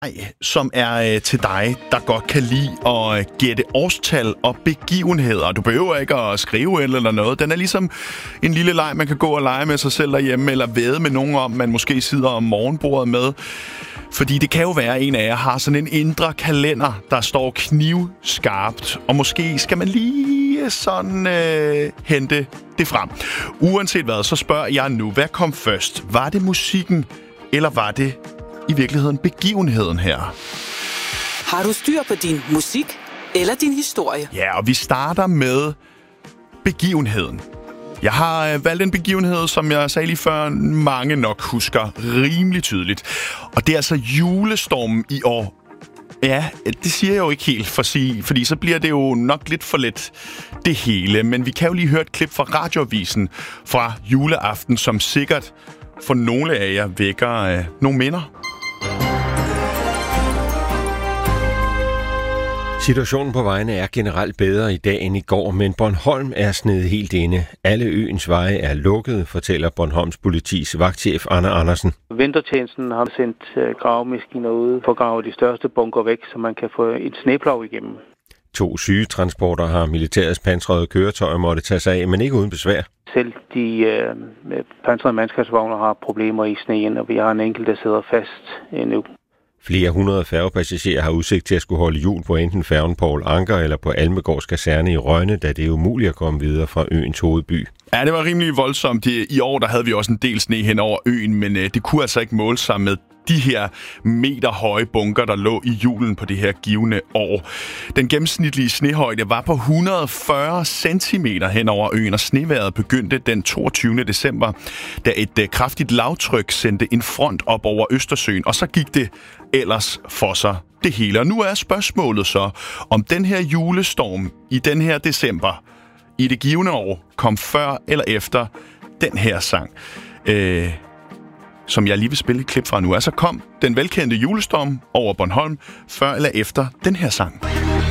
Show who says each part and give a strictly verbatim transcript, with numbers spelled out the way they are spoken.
Speaker 1: som er øh, til dig, der godt kan lide at øh, gætte årstal og begivenheder. Du behøver ikke at skrive eller noget. Den er ligesom en lille leg, man kan gå og lege med sig selv derhjemme, eller væde med nogen om, man måske sidder om morgenbordet med. Fordi det kan jo være, at en af jer har sådan en indre kalender, der står knivskarpt, og måske skal man lige sådan øh, hente det frem. Uanset hvad, så spørger jeg nu, hvad kom først? Var det musikken, eller var det i virkeligheden begivenheden her?
Speaker 2: Har du styr på din musik eller din historie?
Speaker 1: Ja, og vi starter med begivenheden. Jeg har øh, valgt en begivenhed, som jeg sagde lige før, mange nok husker rimelig tydeligt. Og det er altså julestormen i år. Ja, det siger jeg jo ikke helt for sige, fordi så bliver det jo nok lidt for let det hele. Men vi kan jo lige høre et klip fra radioavisen fra juleaften, som sikkert for nogle af jer vækker øh, nogle minder.
Speaker 3: Situationen på vejene er generelt bedre i dag end i går, men Bornholm er snedet helt inde. Alle øens veje er lukket, fortæller Bornholms politis vagtchef Anna Andersen.
Speaker 4: Vintertjenesten har sendt gravemaskiner ud for at grave de største bunker væk, så man kan få et sneplov igennem.
Speaker 3: To sygetransporter har militærets pansrede køretøjer måtte tage sig af, men ikke uden besvær.
Speaker 4: Selv de øh, pansrede mandskabsvogne har problemer i sneen, og vi har en enkelt, der sidder fast endnu.
Speaker 3: Flere hundrede færgepassagerer har udsigt til at skulle holde jul på enten færgen Poul Anker eller på Almegårds kaserne i Rønne, da det er umuligt at komme videre fra øens hovedby.
Speaker 1: Ja, det var rimelig voldsomt. I år der havde vi også en del sne hen over øen, men øh, det kunne altså ikke måle sig med de her meter høje bunker, der lå i julen på det her givne år. Den gennemsnitlige snehøjde var på et hundrede og fyrre centimeter hen over øen, og snevejret begyndte den toogtyvende december, da et øh, kraftigt lavtryk sendte en front op over Østersøen, og så gik det ellers for sig det hele. Og nu er spørgsmålet så, om den her julestorm i den her december i det givne år kom før eller efter den her sang, øh, som jeg lige vil spille et klip fra nu. Altså kom den velkendte julestorm over Bornholm før eller efter den her sang.